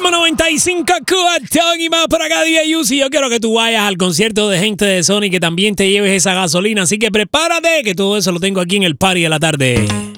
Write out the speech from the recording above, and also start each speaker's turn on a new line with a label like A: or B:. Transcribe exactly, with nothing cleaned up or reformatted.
A: Ritmo noventa y cinco, Cubatón y más por acá, D J Yusi. Yo quiero que tú vayas al concierto de gente de Sony, que también te lleves esa gasolina. Así que prepárate, que todo eso lo tengo aquí en el party de la tarde.